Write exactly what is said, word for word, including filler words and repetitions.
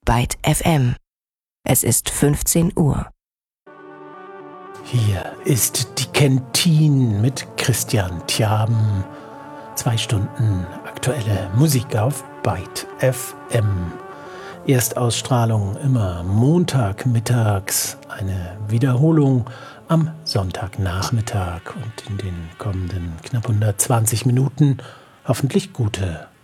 Byte F M. Es ist fünfzehn Uhr. Hier ist die Kentin mit Christian Tjaben. Zwei Stunden aktuelle Musik auf Byte F M. Erstausstrahlung immer Montagmittags, eine Wiederholung am Sonntagnachmittag und in den kommenden knapp hundertzwanzig Minuten hoffentlich gute